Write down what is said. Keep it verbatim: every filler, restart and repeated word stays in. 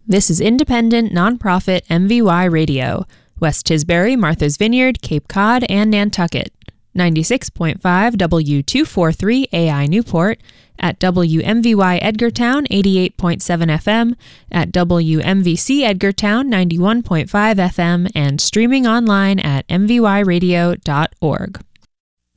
This is independent, nonprofit M V Y Radio, West Tisbury, Martha's Vineyard, Cape Cod, and Nantucket. ninety-six point five W two forty-three A I Newport, at W M V Y Edgartown eighty-eight point seven F M, at W M V C Edgartown ninety-one point five F M, and streaming online at m v y radio dot org.